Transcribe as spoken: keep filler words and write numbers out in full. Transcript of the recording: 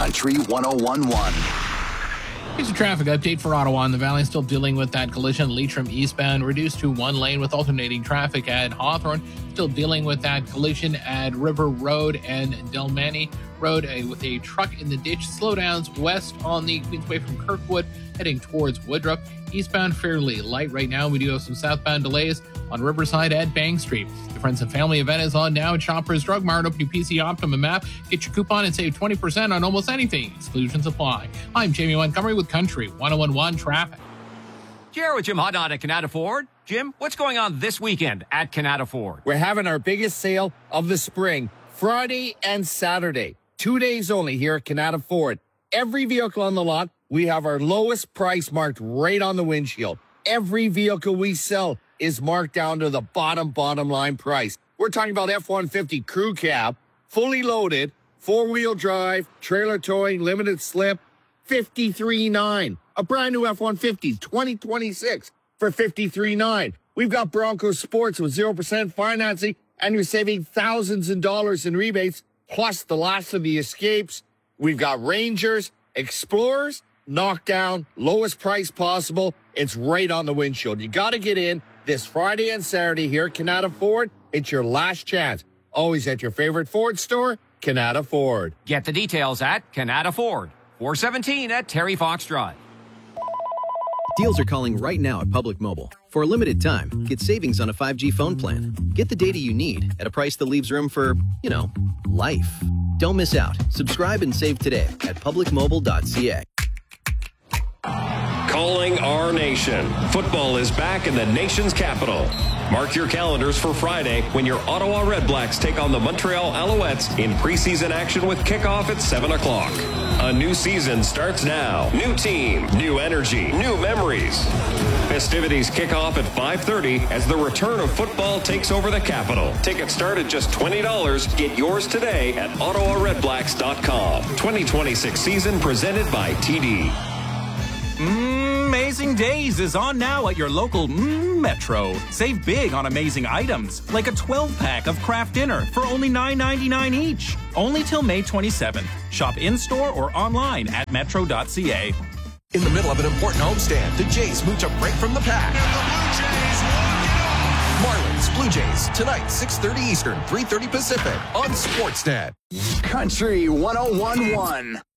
Country one oh one point one. Here's a traffic update for Ottawa and the Valley. Still dealing with that collision. Leitrim eastbound reduced to one lane with alternating traffic at Hawthorne. Still dealing with that collision at River Road and Delmany Road uh, with a truck in the ditch. Slowdowns west on the Queensway from Kirkwood heading towards Woodruff. Eastbound fairly light right now. We do have some southbound delays on Riverside at Bank Street. The Friends and Family event is on now at Shoppers Drug Mart. Open your P C Optimum app. Get your coupon and save twenty percent on almost anything. Exclusions apply. I'm Jamie Montgomery with Country one oh one point one Traffic. Here with Jim Hudnott at Canada Ford. Jim, what's going on this weekend at Canada Ford? We're having our biggest sale of the spring, Friday and Saturday. Two days only here at Canada Ford. Every vehicle on the lot, we have our lowest price marked right on the windshield. Every vehicle we sell is marked down to the bottom, bottom line price. We're talking about F one fifty crew cab, fully loaded, four-wheel drive, trailer towing, limited slip, fifty-three nine. A brand new F one fifty, twenty twenty-six for fifty-three nine. We've got Bronco Sports with zero percent financing, and you're saving thousands of dollars in rebates, plus the last of the Escapes. We've got Rangers, Explorers, knockdown, lowest price possible. It's right on the windshield. You got to get in this Friday and Saturday here at Canada Ford. It's your last chance. Always at your favorite Ford store, Canada Ford. Get the details at Canada Ford, four seventeen at Terry Fox Drive. Deals are calling right now at Public Mobile. For a limited time, get savings on a five G phone plan. Get the data you need at a price that leaves room for, you know, life. Don't miss out. Subscribe and save today at public mobile dot c a. Calling our nation. Football is back in the nation's capital. Mark your calendars for Friday when your Ottawa Redblacks take on the Montreal Alouettes in preseason action with kickoff at seven o'clock. A new season starts now. New team, new energy, new memories. Festivities kick off at five thirty as the return of football takes over the capital. Tickets start at just twenty dollars. Get yours today at ottawa redblacks dot com. twenty twenty-six season presented by T D. Mm, Amazing Days is on now at your local mm, Metro. Save big on amazing items, like a twelve-pack of Kraft Dinner for only nine ninety-nine each. Only till May twenty-seventh. Shop in-store or online at metro dot c a. In the middle of an important homestand, the Jays mooch a break from the pack. Marlins, Blue Jays, tonight, six thirty Eastern, three thirty Pacific on Sportsnet. Country one oh one point one.